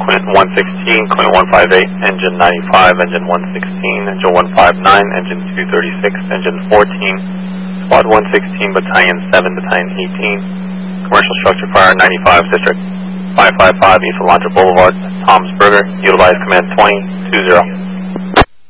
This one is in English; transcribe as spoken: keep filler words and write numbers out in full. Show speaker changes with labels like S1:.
S1: Quint one sixteen, Quint one fifty-eight, engine ninety-five, engine one sixteen, engine one fifty-nine, engine two thirty-six, engine fourteen, squad one sixteen, battalion seven, battalion eighteen, commercial structure fire ninety-five, district five five five, East Alondra Boulevard, Tom's Burger, utilize command twenty two zero.